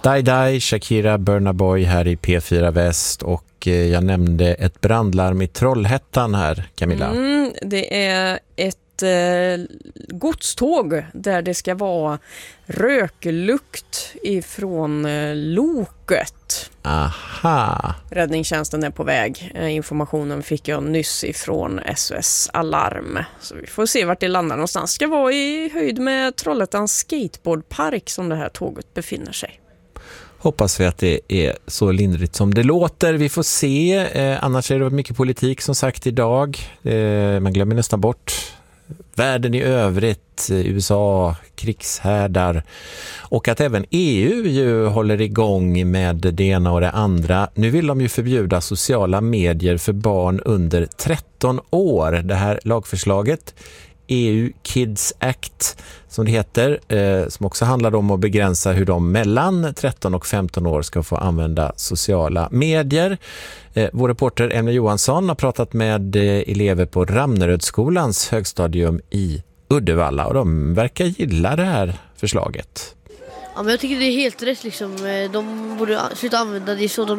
Die, Shakira, Burna Boy här i P4 Väst, och jag nämnde ett brandlarm i Trollhättan här, Camilla. Det är ett godståg där det ska vara röklukt ifrån loket. Aha. Räddningstjänsten är på väg. Informationen fick jag nyss ifrån SOS Alarm. Så vi får se vart det landar någonstans. Det ska vara i höjd med Trollhättans skateboardpark som det här tåget befinner sig. Hoppas vi att det är så lindrigt som det låter. Vi får se. Annars är det mycket politik som sagt idag. Man glömmer nästan bort världen i övrigt, USA, krigshärdar, och att även EU ju håller igång med det ena och det andra. Nu vill de ju förbjuda sociala medier för barn under 13 år. Det här lagförslaget, EU Kids Act som det heter, som också handlar om att begränsa hur de mellan 13 och 15 år ska få använda sociala medier. Vår reporter Emma Johansson har pratat med elever på Ramnerödsskolans högstadium i Uddevalla, och de verkar gilla det här förslaget. Ja, men jag tycker det är helt rätt liksom. De borde sluta använda det så de